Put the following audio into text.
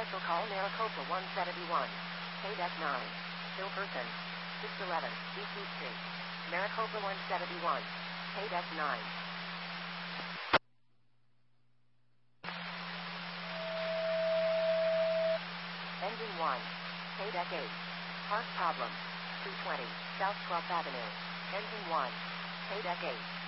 Special call Maricopa 171. KDEC 9. Still person. 611 DC Street. Maricopa 171. KDEC 9. Engine 1. KDEC 8. Park problem. 220 South 12th Avenue. Engine 1. KDEC 8.